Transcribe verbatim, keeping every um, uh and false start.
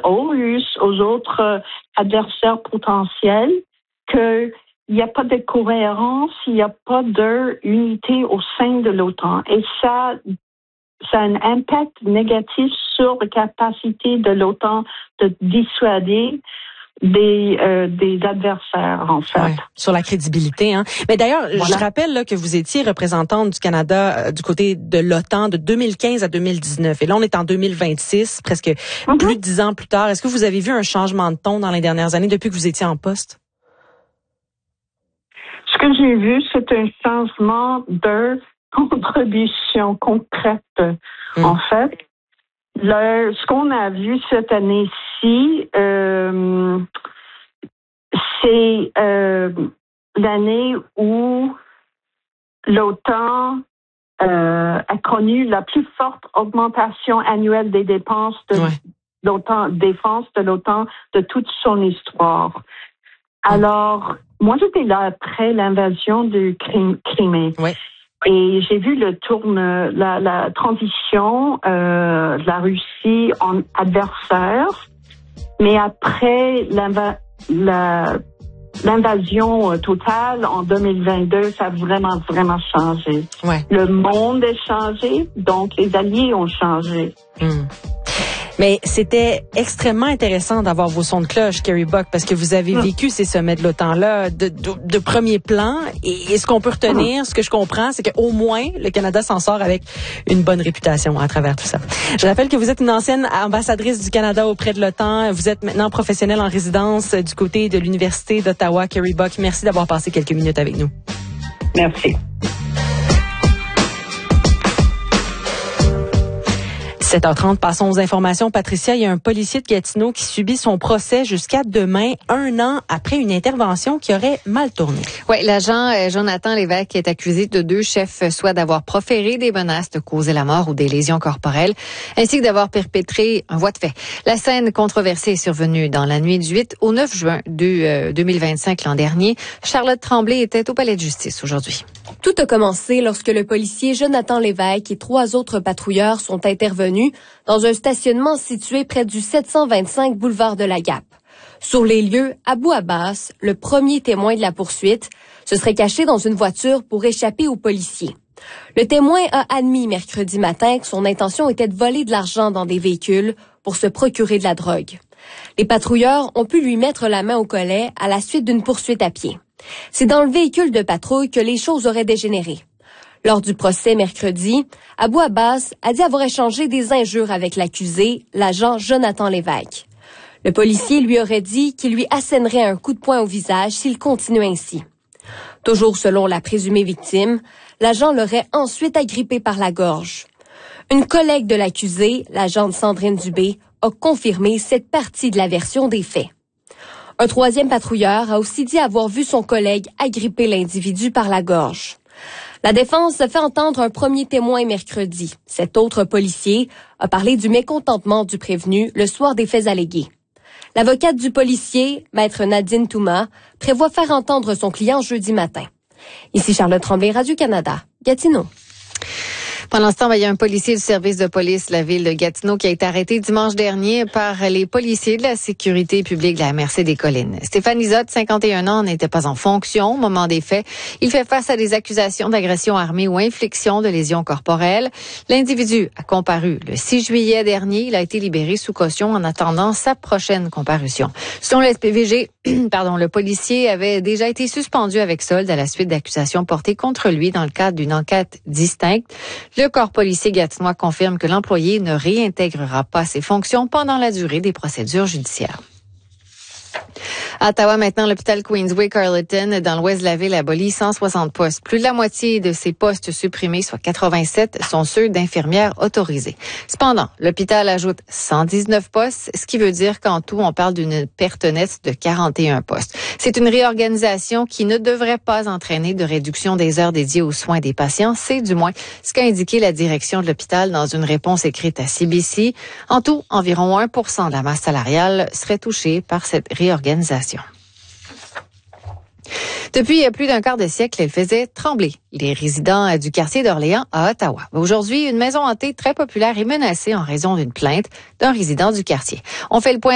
aux Russes, aux autres euh, adversaires potentiels, qu'il n'y a pas de cohérence, il n'y a pas d'unité au sein de l'OTAN. Et ça, ça a un impact négatif sur la capacité de l'OTAN de dissuader des euh, des adversaires, en fait. Ouais, sur la crédibilité. Hein. Mais d'ailleurs, voilà. Je rappelle là, que vous étiez représentante du Canada euh, du côté de l'OTAN de deux mille quinze à deux mille dix-neuf. Et là, on est en deux mille vingt-six, presque mm-hmm. plus de dix ans plus tard. Est-ce que vous avez vu un changement de ton dans les dernières années depuis que vous étiez en poste? Ce que j'ai vu, c'est un changement de contribution concrète, mm. en fait. Le, ce qu'on a vu cette année-ci, euh, c'est euh, l'année où l'OTAN euh, a connu la plus forte augmentation annuelle des dépenses de ouais. l'OTAN, défense de l'OTAN de toute son histoire. Alors, moi, j'étais là après l'invasion du Crimée. Ouais. Et j'ai vu le tourne, la, la transition euh, de la Russie en adversaire, mais après l'inva- la, l'invasion totale en deux mille vingt-deux, ça a vraiment, vraiment changé. Ouais. Le monde a changé, donc les alliés ont changé. Mmh. Mais c'était extrêmement intéressant d'avoir vos sons de cloche, Kerry Buck, parce que vous avez vécu ces sommets de l'OTAN-là de, de, de premier plan. Et, et ce qu'on peut retenir, ce que je comprends, c'est qu'au moins, le Canada s'en sort avec une bonne réputation à travers tout ça. Je rappelle que vous êtes une ancienne ambassadrice du Canada auprès de l'OTAN. Vous êtes maintenant professionnelle en résidence du côté de l'Université d'Ottawa. Kerry Buck, merci d'avoir passé quelques minutes avec nous. Merci. sept heures trente, passons aux informations. Patricia, il y a un policier de Gatineau qui subit son procès jusqu'à demain, un an après une intervention qui aurait mal tourné. Oui, l'agent euh, Jonathan Lévesque est accusé de deux chefs, soit d'avoir proféré des menaces de causer la mort ou des lésions corporelles, ainsi que d'avoir perpétré un voie de fait. La scène controversée est survenue dans la nuit du huit au neuf juin de, euh, deux mille vingt-cinq l'an dernier. Charlotte Tremblay était au palais de justice aujourd'hui. Tout a commencé lorsque le policier Jonathan Lévesque et trois autres patrouilleurs sont intervenus dans un stationnement situé près du sept cent vingt-cinq boulevard de la Gap. Sur les lieux, Abou Abbas, le premier témoin de la poursuite, se serait caché dans une voiture pour échapper aux policiers. Le témoin a admis mercredi matin que son intention était de voler de l'argent dans des véhicules pour se procurer de la drogue. Les patrouilleurs ont pu lui mettre la main au collet à la suite d'une poursuite à pied. C'est dans le véhicule de patrouille que les choses auraient dégénéré. Lors du procès mercredi, Abou Abbas a dit avoir échangé des injures avec l'accusé, l'agent Jonathan Lévesque. Le policier lui aurait dit qu'il lui assènerait un coup de poing au visage s'il continuait ainsi. Toujours selon la présumée victime, l'agent l'aurait ensuite agrippé par la gorge. Une collègue de l'accusé, l'agente Sandrine Dubé, a confirmé cette partie de la version des faits. Un troisième patrouilleur a aussi dit avoir vu son collègue agripper l'individu par la gorge. La défense a fait entendre un premier témoin mercredi. Cet autre policier a parlé du mécontentement du prévenu le soir des faits allégués. L'avocate du policier, maître Nadine Touma, prévoit faire entendre son client jeudi matin. Ici Charlotte Tremblay, Radio-Canada, Gatineau. Pendant ce temps, il y a un policier du service de police de la ville de Gatineau qui a été arrêté dimanche dernier par les policiers de la sécurité publique de la M R C des Collines. Stéphane Isotte, cinquante et un ans, n'était pas en fonction au moment des faits. Il fait face à des accusations d'agression armée ou infliction de lésions corporelles. L'individu a comparu le six juillet dernier. Il a été libéré sous caution en attendant sa prochaine comparution. Selon l'S P V G, pardon, le policier avait déjà été suspendu avec solde à la suite d'accusations portées contre lui dans le cadre d'une enquête distincte. Le corps policier gatinois confirme que l'employé ne réintégrera pas ses fonctions pendant la durée des procédures judiciaires. À Ottawa, maintenant, l'hôpital Queensway Carleton, dans l'ouest de la ville, abolit cent soixante postes. Plus de la moitié de ces postes supprimés, soit quatre-vingt-sept, sont ceux d'infirmières autorisées. Cependant, l'hôpital ajoute cent dix-neuf postes, ce qui veut dire qu'en tout, on parle d'une perte nette de quarante et un postes. C'est une réorganisation qui ne devrait pas entraîner de réduction des heures dédiées aux soins des patients. C'est du moins ce qu'a indiqué la direction de l'hôpital dans une réponse écrite à C B C. En tout, environ un pour cent de la masse salariale serait touchée par cette réorganisation. Depuis plus d'un quart de siècle, elle faisait trembler les résidents du quartier d'Orléans à Ottawa. Aujourd'hui, une maison hantée très populaire est menacée en raison d'une plainte d'un résident du quartier. On fait le point